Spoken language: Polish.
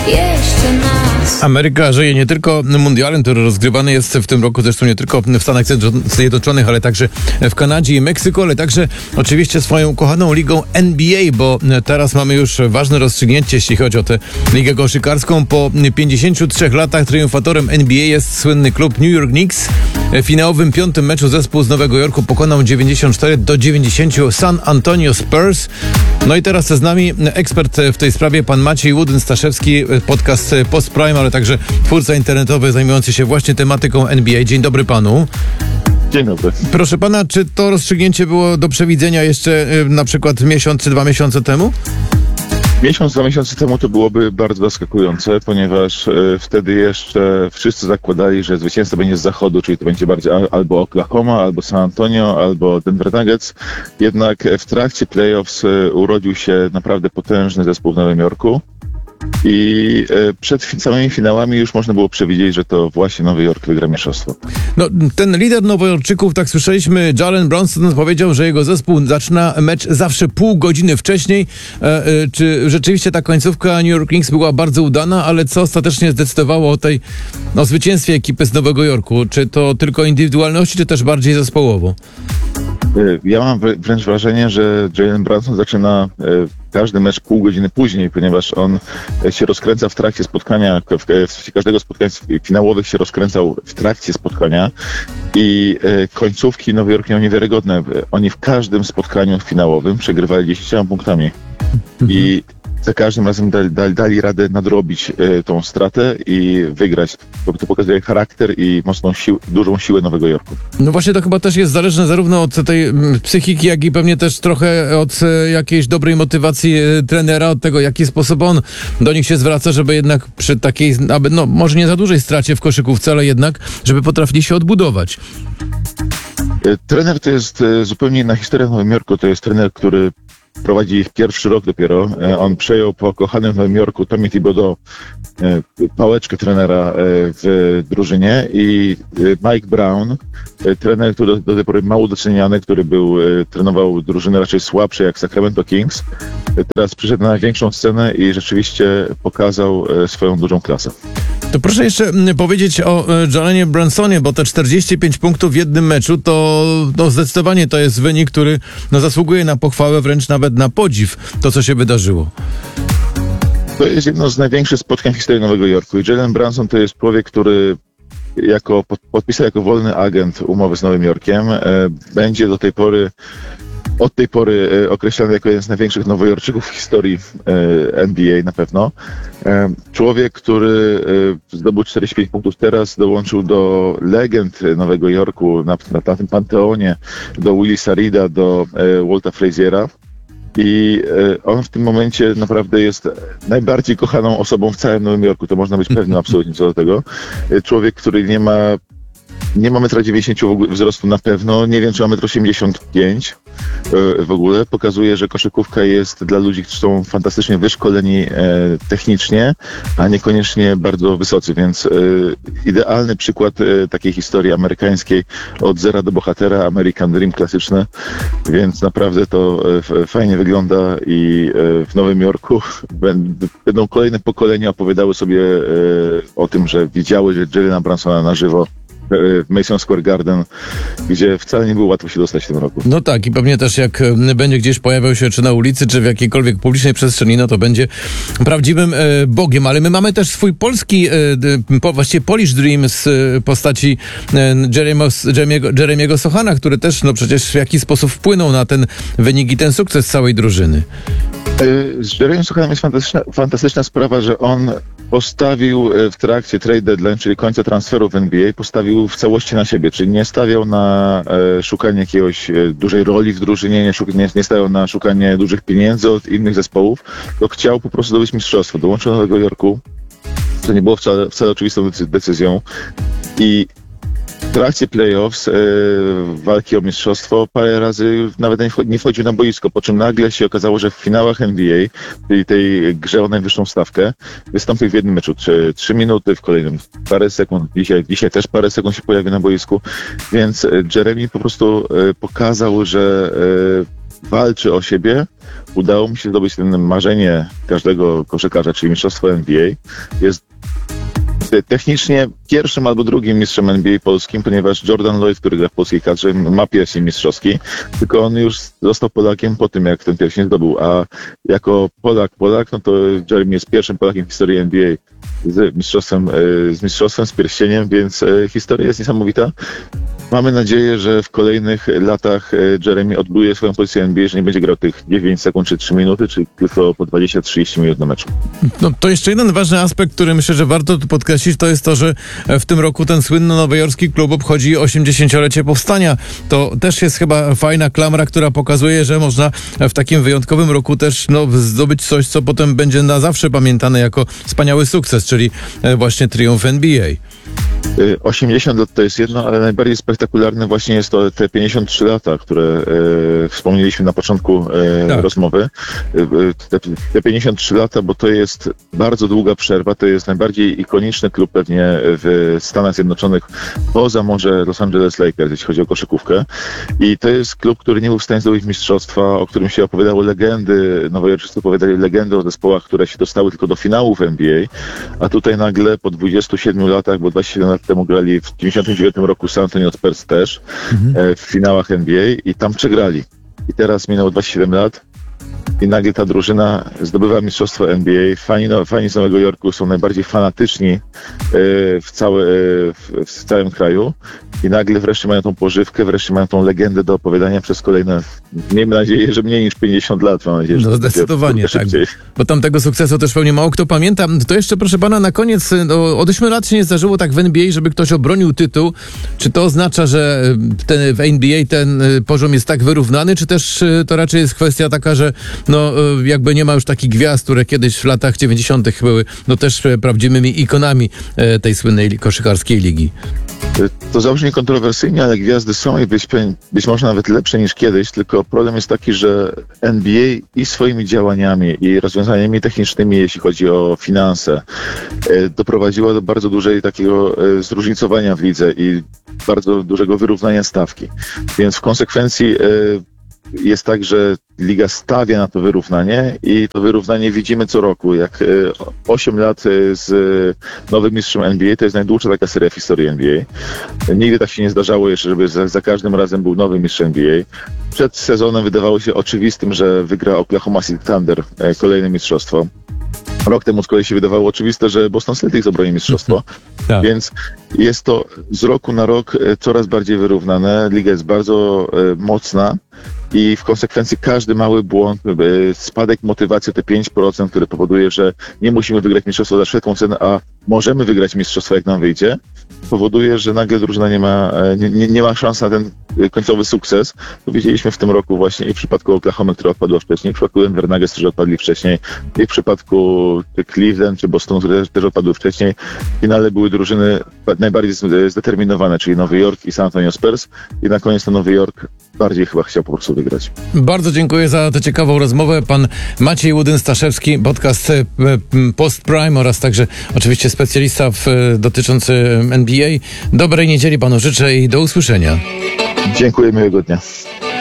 jeszcze nas. Ameryka żyje nie tylko mundialem, który rozgrywany jest w tym roku, zresztą nie tylko w Stanach Zjednoczonych, ale także w Kanadzie i Meksyku, ale także oczywiście swoją kochaną ligą NBA, bo teraz mamy już ważne rozstrzygnięcie, jeśli chodzi o tę ligę koszykarską. Po 53 latach triumfatorem NBA jest słynny klub New York Knicks. W finałowym 5. meczu zespół z Nowego Jorku pokonał 94-90 San Antonio Spurs. No i teraz z nami ekspert w tej sprawie, pan Maciej Łudyn-Staszewski, podcast Post Prime, ale także twórca internetowy zajmujący się właśnie tematyką NBA. Dzień dobry panu. Dzień dobry. Proszę pana, czy to rozstrzygnięcie było do przewidzenia jeszcze na przykład miesiąc czy 2 miesiące temu? Miesiąc, 2 miesiące temu to byłoby bardzo zaskakujące, ponieważ wtedy jeszcze wszyscy zakładali, że zwycięzca będzie z zachodu, czyli to będzie bardziej albo Oklahoma, albo San Antonio, albo Denver Nuggets. Jednak w trakcie playoffs urodził się naprawdę potężny zespół w Nowym Jorku. I przed samymi finałami już można było przewidzieć, że to właśnie Nowy Jork wygra mistrzostwo. No, ten lider Nowojorczyków, tak słyszeliśmy, Jalen Brunson powiedział, że jego zespół zaczyna mecz zawsze pół godziny wcześniej. Czy rzeczywiście ta końcówka New York Knicks była bardzo udana, ale co ostatecznie zdecydowało o tej zwycięstwie ekipy z Nowego Jorku? Czy to tylko indywidualności, czy też bardziej zespołowo? Ja mam wręcz wrażenie, że Jalen Brunson zaczyna każdy mecz pół godziny później, ponieważ on się rozkręca w trakcie spotkania, w każdego spotkania finałowych się rozkręcał w trakcie spotkania i końcówki Nowy Jork miał niewiarygodne. Oni w każdym spotkaniu finałowym przegrywali 10 punktami i za każdym razem dali radę nadrobić tą stratę i wygrać. To pokazuje charakter i dużą siłę Nowego Jorku. No właśnie to chyba też jest zależne zarówno od tej psychiki, jak i pewnie też trochę od jakiejś dobrej motywacji trenera, od tego, w jaki sposób on do nich się zwraca, żeby jednak przy takiej, może nie za dużej stracie w koszykówce, ale jednak, żeby potrafili się odbudować. Trener to jest zupełnie inna historia w Nowym Jorku. To jest trener, który prowadzi ich pierwszy rok dopiero. On przejął po kochanym w Nowym Jorku Tommy Thibodeau pałeczkę trenera w drużynie i Mike Brown, trener, który do tej pory mało doceniany, który trenował drużyny raczej słabsze jak Sacramento Kings, teraz przyszedł na największą scenę i rzeczywiście pokazał swoją dużą klasę. To proszę jeszcze powiedzieć o Jalenie Brunsonie, bo te 45 punktów w jednym meczu to zdecydowanie to jest wynik, który zasługuje na pochwałę, wręcz nawet na podziw, to co się wydarzyło. To jest jedno z największych spotkań w historii Nowego Jorku i Jalen Brunson to jest człowiek, który podpisał jako wolny agent umowę z Nowym Jorkiem, będzie od tej pory określany jako jeden z największych nowojorczyków w historii NBA na pewno. Człowiek, który zdobył 45 punktów teraz, dołączył do legend Nowego Jorku na tym panteonie, do Willisa Reeda, do Walta Fraziera. I on w tym momencie naprawdę jest najbardziej kochaną osobą w całym Nowym Jorku. To można być pewny absolutnie co do tego. Człowiek, który nie ma 1,90 m wzrostu na pewno, nie wiem czy ma 1,85 m w ogóle. Pokazuje, że koszykówka jest dla ludzi, którzy są fantastycznie wyszkoleni technicznie, a niekoniecznie bardzo wysocy, więc idealny przykład takiej historii amerykańskiej od zera do bohatera, American Dream klasyczne, więc naprawdę to fajnie wygląda i w Nowym Jorku będą kolejne pokolenia opowiadały sobie o tym, że widziały Jalena Brunsona na żywo w Madison Square Garden, gdzie wcale nie było łatwo się dostać w tym roku. No tak, i pewnie też jak będzie gdzieś pojawiał się czy na ulicy, czy w jakiejkolwiek publicznej przestrzeni, no to będzie prawdziwym bogiem, ale my mamy też swój polski, właściwie Polish Dream z postaci Jeremiego Sochana, który też przecież w jakiś sposób wpłynął na ten wynik i ten sukces całej drużyny. Z Jeremym Sochanem jest fantastyczna sprawa, że on postawił w trakcie trade deadline, czyli końca transferu w NBA, postawił w całości na siebie, czyli nie stawiał na szukanie jakiejś dużej roli w drużynie, nie stawiał na szukanie dużych pieniędzy od innych zespołów, to chciał po prostu zdobyć mistrzostwo. Dołączył do Nowego Jorku, co nie było wcale oczywistą decyzją i w trakcie playoffs walki o mistrzostwo parę razy nawet nie wchodził na boisko, po czym nagle się okazało, że w finałach NBA, czyli tej grze o najwyższą stawkę, wystąpił w jednym meczu 3 minuty, w kolejnym parę sekund, dzisiaj też parę sekund się pojawi na boisku, więc Jeremy po prostu pokazał, że walczy o siebie. Udało mu się zdobyć ten marzenie każdego koszykarza, czyli mistrzostwo NBA. Jest technicznie pierwszym albo drugim mistrzem NBA polskim, ponieważ Jordan Lloyd, który gra w polskiej kadrze, ma pierścień mistrzowski, tylko on już został Polakiem po tym, jak ten pierścień zdobył, a jako Polak, no to Jeremy jest pierwszym Polakiem w historii NBA z mistrzostwem, z pierścieniem, więc historia jest niesamowita. Mamy nadzieję, że w kolejnych latach Jeremy odbluje swoją pozycję NBA, że nie będzie grał tych 9 sekund czy 3 minuty, czy tylko po 20-30 minut na meczu. No to jeszcze jeden ważny aspekt, który myślę, że warto tu podkreślić, to jest to, że w tym roku ten słynny nowojorski klub obchodzi 80-lecie powstania. To też jest chyba fajna klamra, która pokazuje, że można w takim wyjątkowym roku też zdobyć coś, co potem będzie na zawsze pamiętane jako wspaniały sukces, czyli właśnie triumf NBA. 80 lat to jest jedno, ale najbardziej spektakularne właśnie jest to te 53 lata, które wspomnieliśmy na początku rozmowy. Te 53 lata, bo to jest bardzo długa przerwa, to jest najbardziej ikoniczny klub pewnie w Stanach Zjednoczonych, poza może Los Angeles Lakers, jeśli chodzi o koszykówkę. I to jest klub, który nie był w stanie zdobyć mistrzostwa, o którym się opowiadały legendy, nowojorczycy opowiadali legendy o zespołach, które się dostały tylko do finałów NBA, a tutaj nagle po 27 latach, bo 27 lat temu grali w 99 roku San Antonio Spurs też w finałach NBA i tam przegrali. I teraz minęło 27 lat i nagle ta drużyna zdobywa mistrzostwo NBA. Fani z Nowego Jorku są najbardziej fanatyczni w całym kraju i nagle wreszcie mają tą pożywkę, wreszcie mają tą legendę do opowiadania przez kolejne, miejmy nadzieję, że mniej niż 50 lat. Mam nadzieję, że no zdecydowanie, tak. Bo tam tego sukcesu też pewnie mało kto pamięta. To jeszcze, proszę pana, na koniec, od 8 lat się nie zdarzyło tak w NBA, żeby ktoś obronił tytuł. Czy to oznacza, że w NBA ten poziom jest tak wyrównany, czy też to raczej jest kwestia taka, że jakby nie ma już takich gwiazd, które kiedyś w latach 90. były też prawdziwymi ikonami tej słynnej koszykarskiej ligi? To zabrzmi kontrowersyjnie, ale gwiazdy są i być może nawet lepsze niż kiedyś, tylko problem jest taki, że NBA i swoimi działaniami i rozwiązaniami technicznymi, jeśli chodzi o finanse, doprowadziła do bardzo dużej takiego zróżnicowania w lidze i bardzo dużego wyrównania stawki. Więc w konsekwencji jest tak, że liga stawia na to wyrównanie i to wyrównanie widzimy co roku. Jak 8 lat z nowym mistrzem NBA, to jest najdłuższa taka seria w historii NBA. Nigdy tak się nie zdarzało jeszcze, żeby za każdym razem był nowy mistrz NBA. Przed sezonem wydawało się oczywistym, że wygra Oklahoma City Thunder kolejne mistrzostwo. Rok temu z kolei się wydawało oczywiste, że Boston Celtics obroni mistrzostwo, tak. Więc jest to z roku na rok coraz bardziej wyrównane. Liga jest bardzo mocna i w konsekwencji każdy mały błąd, spadek motywacji o te 5%, który powoduje, że nie musimy wygrać mistrzostwa za wszelką cenę, a możemy wygrać mistrzostwo, jak nam wyjdzie, powoduje, że nagle drużyna nie ma szans na ten końcowy sukces. To widzieliśmy w tym roku właśnie i w przypadku Oklahomy, która odpadła wcześniej, i w przypadku Denver Nuggets, którzy odpadli wcześniej, i w przypadku Cleveland czy Bostonu, które też odpadły wcześniej. W finale były drużyny najbardziej zdeterminowane, czyli Nowy Jork i San Antonio Spurs, i na koniec to Nowy Jork bardziej chyba chciał po prostu wygrać. Bardzo dziękuję za tę ciekawą rozmowę. Pan Maciej Łudyn-Staszewski, podcast Post Prime oraz także oczywiście specjalista dotyczący NBA. Dobrej niedzieli panu życzę i do usłyszenia. Dziękuję, miłego dnia.